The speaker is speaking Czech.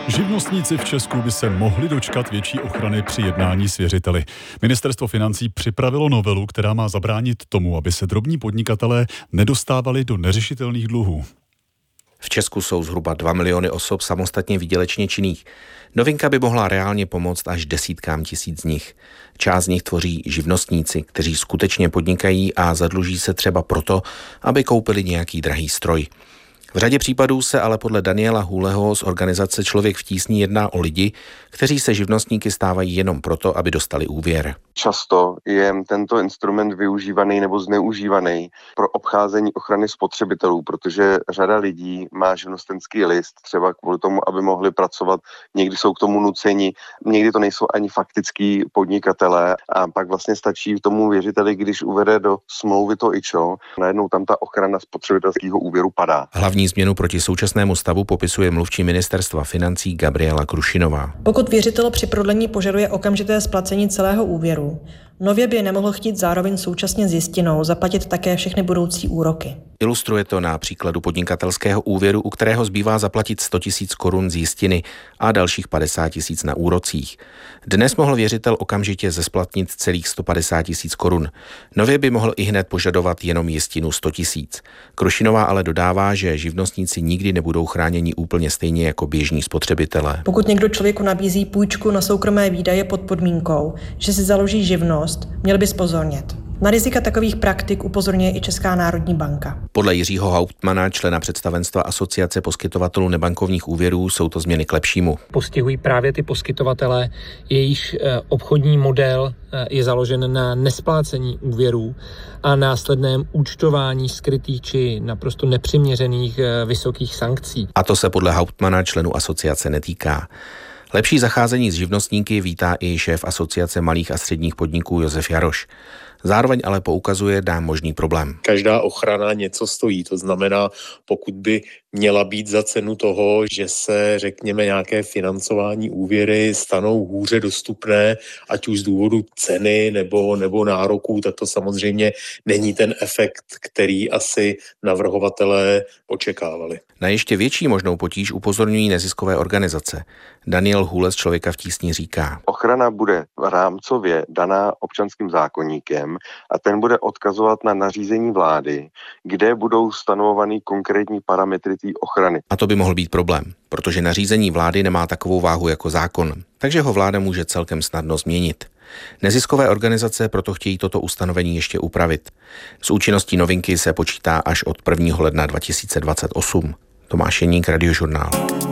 Živnostníci v Česku by se mohli dočkat větší ochrany při jednání s věřiteli. Ministerstvo financí připravilo novelu, která má zabránit tomu, aby se drobní podnikatelé nedostávali do neřešitelných dluhů. V Česku jsou zhruba 2 miliony osob samostatně výdělečně činných. Novinka by mohla reálně pomoct až desítkám tisíc z nich. Část z nich tvoří živnostníci, kteří skutečně podnikají a zadluží se třeba proto, aby koupili nějaký drahý stroj. V řadě případů se ale podle Daniela Hůleho z organizace Člověk v tísni jedná o lidi, kteří se živnostníky stávají jenom proto, aby dostali úvěr. Často je tento instrument využívaný nebo zneužívaný pro obcházení ochrany spotřebitelů, protože řada lidí má živnostenský list třeba kvůli tomu, aby mohli pracovat. Někdy jsou k tomu nuceni, někdy to nejsou ani faktický podnikatelé a pak vlastně stačí tomu věřiteli, když uvede do smlouvy to IČO, najednou tam ta ochrana spotřebitelského úvěru padá. Hlavní změnu proti současnému stavu popisuje mluvčí ministerstva financí Gabriela Krušinová. Pokud věřitel při prodlení požaduje okamžité splacení celého úvěru, nově by nemohl chtít zároveň současně s jistinou zaplatit také všechny budoucí úroky. Ilustruje to na příkladu podnikatelského úvěru, u kterého zbývá zaplatit 100 000 korun z jistiny a dalších 50 000 na úrocích. Dnes mohl věřitel okamžitě zesplatnit celých 150 000 korun. Nově by mohl ihned požadovat jenom jistinu 100 000. Krušinová ale dodává, že živnostníci nikdy nebudou chráněni úplně stejně jako běžní spotřebitelé. Pokud někdo člověku nabízí půjčku na soukromé výdaje pod podmínkou, že si založí živnost, měl by zpozornět. Na rizika takových praktik upozorňuje i Česká národní banka. Podle Jiřího Hauptmana, člena představenstva Asociace poskytovatelů nebankovních úvěrů, jsou to změny k lepšímu. Postihují právě ty poskytovatele, jejichž obchodní model je založen na nesplácení úvěrů a následném účtování skrytých či naprosto nepřiměřených vysokých sankcí. A to se podle Hauptmana členů asociace netýká. Lepší zacházení s živnostníky vítá i šéf Asociace malých a středních podniků Josef Jaroš. Zároveň ale poukazuje na možný problém. Každá ochrana něco stojí, to znamená, pokud by měla být za cenu toho, že se, řekněme, nějaké financování úvěry stanou hůře dostupné, ať už z důvodu ceny nebo nároků, tak to samozřejmě není ten efekt, který asi navrhovatelé očekávali. Na ještě větší možnou potíž upozorňují neziskové organizace. Daniel Hůle z Člověka v tísni říká: Ochrana bude rámcově daná občanským zákoníkem a ten bude odkazovat na nařízení vlády, kde budou stanovovaný konkrétní parametry té ochrany. A to by mohl být problém, protože nařízení vlády nemá takovou váhu jako zákon, takže ho vláda může celkem snadno změnit. Neziskové organizace proto chtějí toto ustanovení ještě upravit. S účinností novinky se počítá až od 1. ledna 2028. Tomáš Jeník, Radiožurnál.